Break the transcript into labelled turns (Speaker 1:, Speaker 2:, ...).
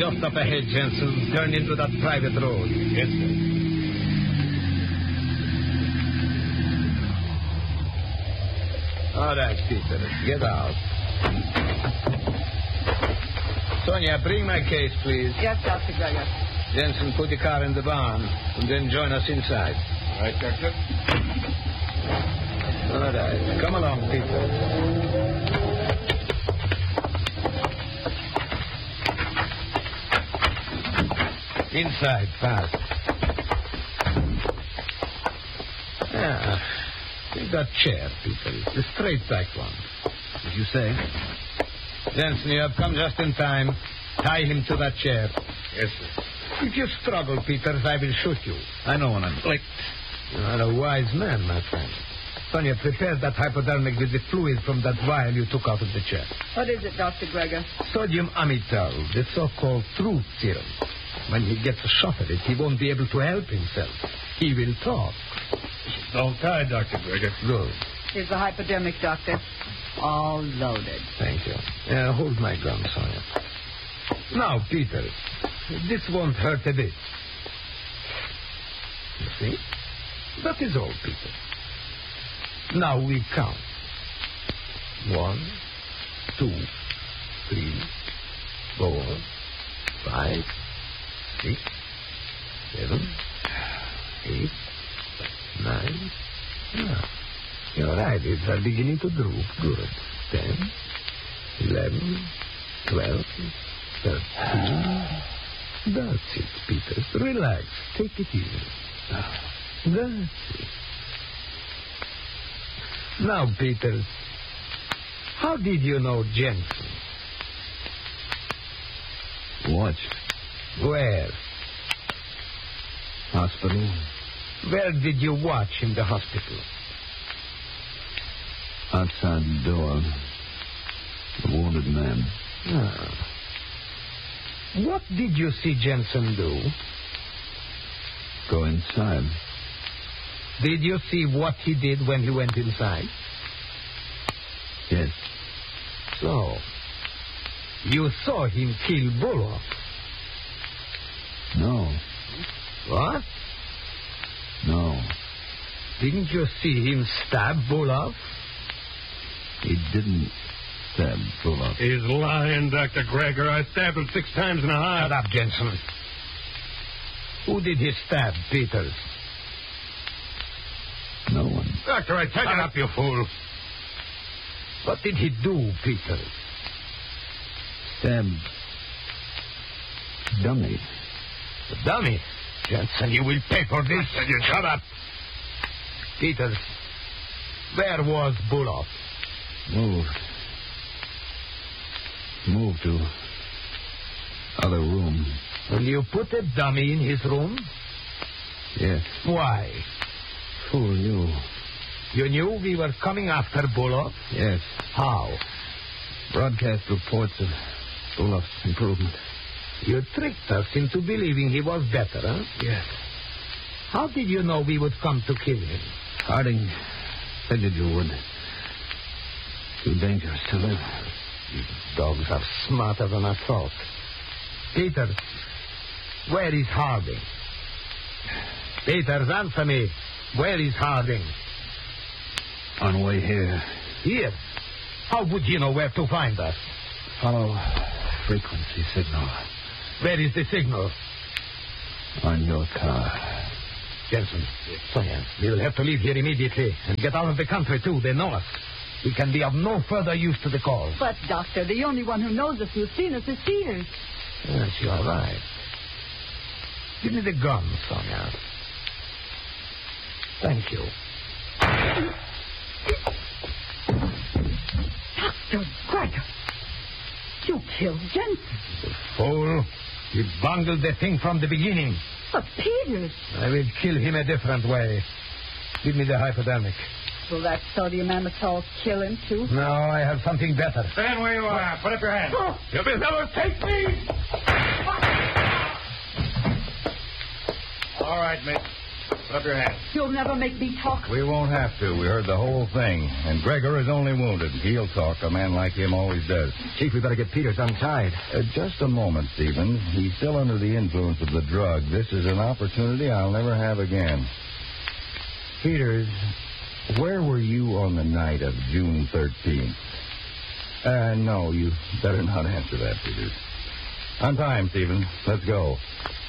Speaker 1: Just up ahead, Jensen. Turn into that private road.
Speaker 2: Yes, sir.
Speaker 1: All right, Peter. Get out. Sonia, bring my case, please.
Speaker 3: Yes, Dr. Greger.
Speaker 1: Jensen, put the car in the barn, and then join us inside.
Speaker 2: All right, Doctor.
Speaker 1: All right. Come along, Peter. Inside, fast. Yeah. Take that chair, Peter. The straight back one.
Speaker 4: As you say.
Speaker 1: Jensen, you have come just in time. Tie him to that chair.
Speaker 2: Yes, sir.
Speaker 1: If you struggle, Peters, I will shoot you.
Speaker 4: I know when I'm licked.
Speaker 1: You are a wise man, my friend. Sonia, prepare that hypodermic with the fluid from that vial you took out of the chair.
Speaker 3: What is it, Dr. Greger?
Speaker 1: Sodium amytal, the so-called truth serum. When he gets a shot at it, he won't be able to help himself. He will talk.
Speaker 2: Don't tie, Dr. Greger.
Speaker 1: Good.
Speaker 3: Here's the hypodermic, Doctor. All loaded.
Speaker 1: Thank you. Hold my gun, Sonia. Now, Peter, this won't hurt a bit. You see? That is all, Peter. Now we count. 1, 2, 3, 4, 5, 6, 7, 8, 9. Now, your eyelids are beginning to droop. Good. 10, 11, 12, 13. That's it, Peter. Relax. Take it easy. That's it. Now, Peter, how did you know Jensen?
Speaker 4: Watched.
Speaker 1: Where?
Speaker 4: Hospital.
Speaker 1: Where did you watch in the hospital?
Speaker 4: Outside the door. The wounded man.
Speaker 1: Ah. What did you see Jensen do?
Speaker 4: Go inside.
Speaker 1: Did you see what he did when he went inside?
Speaker 4: Yes.
Speaker 1: So, you saw him kill Bullock?
Speaker 4: No.
Speaker 1: What?
Speaker 4: No.
Speaker 1: Didn't you see him stab Bullock?
Speaker 4: He didn't stab Bullock.
Speaker 2: He's lying, Dr. Greger. I stabbed him 6 times in the heart.
Speaker 1: Shut up, Jensen. Who did he stab, Peters?
Speaker 4: No one.
Speaker 2: Doctor, I tell you...
Speaker 1: Shut up, you fool. What did he do, Peters?
Speaker 4: Stabbed dummy.
Speaker 1: The dummy? Jensen, you will pay for this.
Speaker 2: You shut up.
Speaker 1: Peters, where was Bullock?
Speaker 4: Moved to other room.
Speaker 1: And you put a dummy in his room?
Speaker 4: Yes.
Speaker 1: Why?
Speaker 4: Fool you.
Speaker 1: You knew we were coming after Bullock?
Speaker 4: Yes.
Speaker 1: How?
Speaker 4: Broadcast reports of Bullock's improvement.
Speaker 1: You tricked us into believing he was better, huh?
Speaker 4: Yes.
Speaker 1: How did you know we would come to kill him?
Speaker 4: Harding figured you would. Too dangerous to live.
Speaker 1: These dogs are smarter than I thought. Peter, where is Harding? Peters, answer me. Where is Harding?
Speaker 4: On way here.
Speaker 1: Here? How would you know where to find us?
Speaker 4: Follow frequency signal.
Speaker 1: Where is the signal?
Speaker 4: On your car.
Speaker 1: Jensen, Sonia, we will have to leave here immediately and get out of the country, too. They know us. We can be of no further use to the cause.
Speaker 3: But, Doctor, the only one who knows us, who's seen us, is Peters.
Speaker 1: Yes, you are right. Give me the gun, Sonia. Thank you.
Speaker 3: Dr. Greger, you killed Jensen.
Speaker 1: You fool. You bungled the thing from the beginning.
Speaker 3: But Peters...
Speaker 1: I will kill him a different way. Give me the hypodermic.
Speaker 3: Will that sodium amytal kill him, too?
Speaker 1: No, I have something better.
Speaker 2: Stand where you are. Put up your hand.
Speaker 3: Oh.
Speaker 2: You will never take me. All right, miss. Put up your hands.
Speaker 3: You'll never make me talk.
Speaker 5: We won't have to. We heard the whole thing. And Gregor is only wounded. He'll talk. A man like him always does.
Speaker 1: Chief, we better get Peters untied.
Speaker 5: Just a moment, Stevens. He's still under the influence of the drug. This is an opportunity I'll never have again. Peters, where were you on the night of June 13th? No, you better not answer that, Peters. On time, Stevens. Let's go.